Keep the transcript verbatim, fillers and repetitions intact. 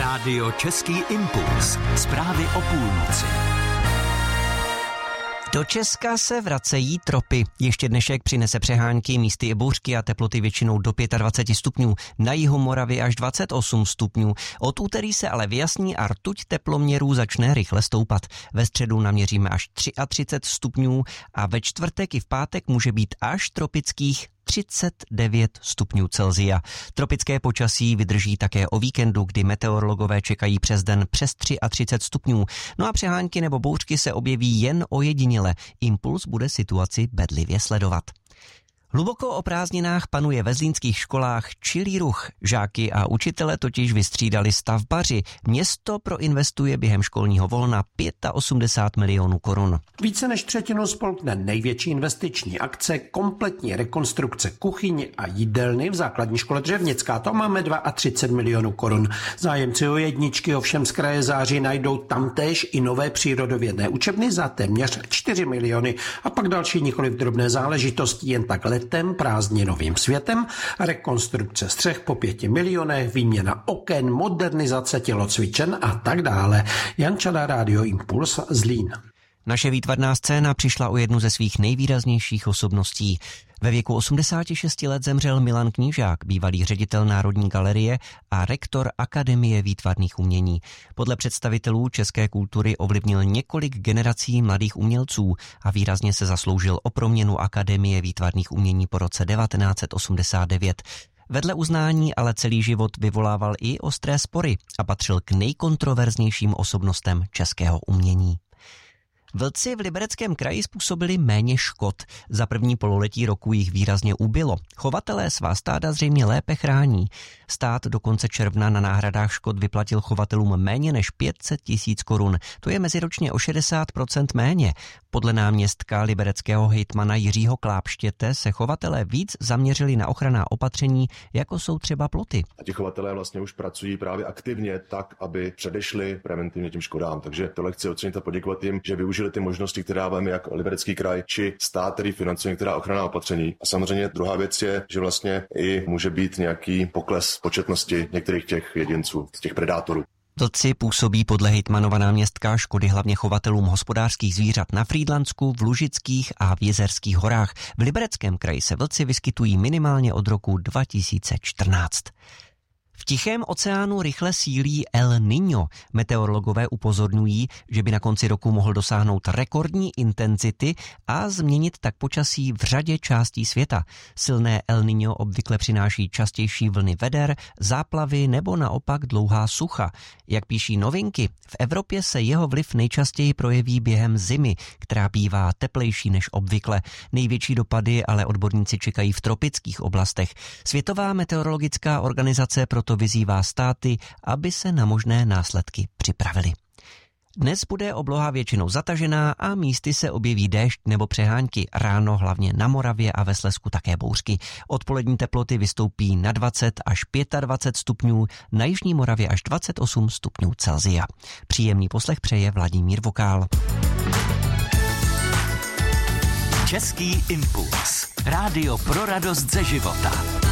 Rádio Český impuls. Zprávy o půlnoci. Do Česka se vracejí tropy. Ještě dnešek přinese přehánky, místy i bouřky a teploty většinou do dvacet pět stupňů. Na jihu Moravy až dvacet osm stupňů. Od úterý se ale vyjasní a rtuť teploměrů začne rychle stoupat. Ve středu naměříme až třicet tři stupňů a ve čtvrtek i v pátek může být až tropických třicet devět stupňů Celsia. Tropické počasí vydrží také o víkendu, kdy meteorologové čekají přes den přes třicet tři stupňů. No a přehánky nebo bouřky se objeví jen ojediněle. Impuls bude situaci bedlivě sledovat. Hluboko o prázdninách panuje ve zlínských školách čilý ruch. Žáky a učitele totiž vystřídali stavbaři. Město proinvestuje během školního volna osmdesát pět milionů korun. Více než třetinu spolkne největší investiční akce, kompletní rekonstrukce kuchyň a jídelny v základní škole Dřevnická. To máme třicet dva milionů korun. Zájemci o jedničky ovšem z kraje září najdou tamtéž i nové přírodovědné učebny za téměř čtyři miliony a pak další nikoliv drobné záležitosti, jen tak letem, prázdninovým světem, rekonstrukce střech po pěti milionech, výměna oken, modernizace tělocvičen a tak dále. Jan Čada, Rádio Impuls, Zlín. Naše výtvarná scéna přišla o jednu ze svých nejvýraznějších osobností. Ve věku osmdesáti šesti let zemřel Milan Knížák, bývalý ředitel Národní galerie a rektor Akademie výtvarných umění. Podle představitelů české kultury ovlivnil několik generací mladých umělců a výrazně se zasloužil o proměnu Akademie výtvarných umění po roce devatenáct set osmdesát devět. Vedle uznání ale celý život vyvolával i ostré spory a patřil k nejkontroverznějším osobnostem českého umění. Vlci v Libereckém kraji způsobili méně škod. Za první pololetí roku jich výrazně ubylo. Chovatelé svá stáda zřejmě lépe chrání. Stát do konce června na náhradách škod vyplatil chovatelům méně než pět set tisíc korun. To je meziročně o šedesát procent méně. Podle náměstka libereckého hejtmana Jiřího Klápštěte se chovatelé víc zaměřili na ochranná opatření, jako jsou třeba ploty. A ti chovatelé vlastně už pracují právě aktivně tak, aby předešli preventivně tím škodám. Takže tohle chci ocenit a poděkovat jim, že využili ty možnosti, které dáváme jak Liberecký kraj, či stát, který financuje některá ochranná opatření. A samozřejmě druhá věc je, že vlastně i může být nějaký pokles početnosti některých těch jedinců, těch predátorů. Vlci působí podle hejtmanova náměstka škody hlavně chovatelům hospodářských zvířat na Frýdlansku, v Lužických a v Jizerských horách. V Libereckém kraji se vlci vyskytují minimálně od roku dva tisíce čtrnáct. V Tichém oceánu rychle sílí El Niño. Meteorologové upozorňují, že by na konci roku mohl dosáhnout rekordní intenzity a změnit tak počasí v řadě částí světa. Silné El Niño obvykle přináší častější vlny veder, záplavy nebo naopak dlouhá sucha. Jak píší Novinky, v Evropě se jeho vliv nejčastěji projeví během zimy, která bývá teplejší než obvykle. Největší dopady ale odborníci čekají v tropických oblastech. Světová meteorologická organizace proto vyzývá státy, aby se na možné následky připravili. Dnes bude obloha většinou zatažená a místy se objeví déšť nebo přehánky. Ráno hlavně na Moravě a ve Slezsku také bouřky. Odpolední teploty vystoupí na dvacet až dvacet pět stupňů, na jižní Moravě až dvacet osm stupňů Celsia. Příjemný poslech přeje Vladimír Vokál. Český impuls. Rádio pro radost ze života.